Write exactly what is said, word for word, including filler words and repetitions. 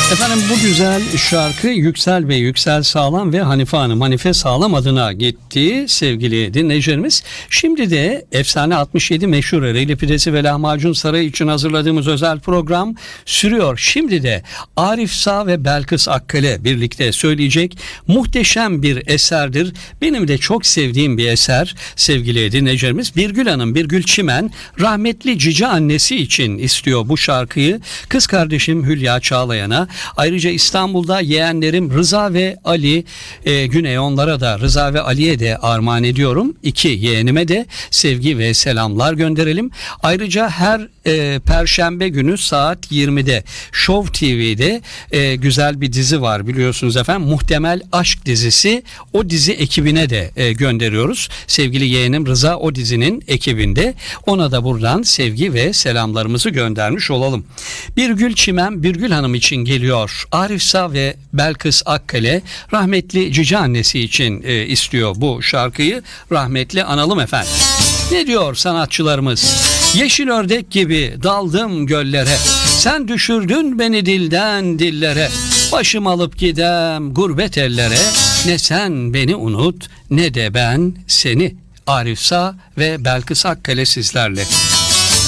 Efendim bu güzel şarkı Yüksel ve Yüksel Sağlam ve Hanife Hanım, Hanife Sağlam adına gitti sevgili dinleyicilerimiz. Şimdi de Efsane altmış yedi meşhur Ereğli Pidesi ve Lahmacun Sarayı için hazırladığımız özel program sürüyor. Şimdi de Arif Sağ ve Belkıs Akkale birlikte söyleyecek muhteşem bir eserdir. Benim de çok sevdiğim bir eser sevgili dinleyicilerimiz. Birgül Hanım, Birgül Çimen rahmetli cici annesi için istiyor bu şarkıyı. Kız kardeşim Hülya Çağlayan'a, ayrıca İstanbul'da yeğenlerim Rıza ve Ali e, Güney, onlara da, Rıza ve Ali'ye de armağan ediyorum. İki yeğenime de sevgi ve selamlar gönderelim. Ayrıca her e, Perşembe günü saat yirmide Show T V'de e, güzel bir dizi var biliyorsunuz efendim. Muhtemel Aşk dizisi. O dizi ekibine de e, gönderiyoruz. Sevgili yeğenim Rıza o dizinin ekibinde. Ona da buradan sevgi ve selamlarımızı göndermiş olalım. Birgül Çimen, Birgül Hanım için geliyor. Arif Sağ ve Belkıs Akkale rahmetli cici annesi için e, istiyor bu şarkıyı. Rahmetli analım efendim. Ne diyor sanatçılarımız? Yeşil ördek gibi daldım göllere, sen düşürdün beni dilden dillere, başım alıp gidem gurbet ellere, ne sen beni unut ne de ben seni. Arif Sağ ve Belkıs Akkale sizlerle.